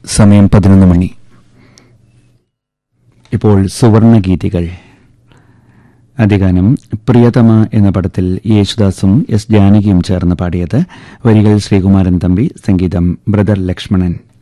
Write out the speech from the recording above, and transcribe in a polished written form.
സമയം 11 മണി. ഇപ്പോൾ സുവർണഗീതികൾ. ആദ്യഗാനം പ്രിയതമ എന്ന പടത്തിൽ യേശുദാസും എസ് ജാനകിയും ചേർന്ന് പാടിയത്. വരികൾ ശ്രീകുമാരൻ തമ്പി, സംഗീതം ബ്രദർ ലക്ഷ്മണൻ.